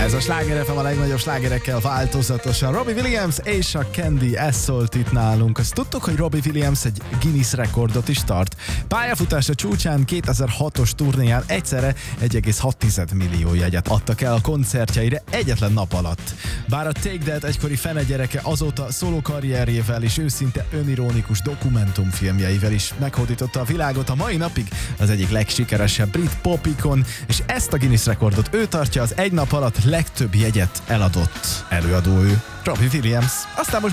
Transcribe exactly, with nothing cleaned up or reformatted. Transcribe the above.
Ez a Sláger ef em a legnagyobb slágerekkel változatosan. Robbie Williams és a Candy, ez szólt itt nálunk. Azt tudtuk, hogy Robbie Williams egy Guinness rekordot is tart. Pályafutása csúcsán kétezer-hatos turnéján egyszerre egy egész hat millió jegyet adtak el a koncertjeire egyetlen nap alatt. Bár a Take That egykori fenegyereke azóta szóló karrierjével és őszinte önironikus dokumentumfilmjeivel is meghódította a világot, a mai napig az egyik legsikeresebb brit popikon, és ezt a Guinness rekordot ő tartja, az egy nap alatt legtöbb jegyet eladott előadó ő, Robbie Williams. Aztán most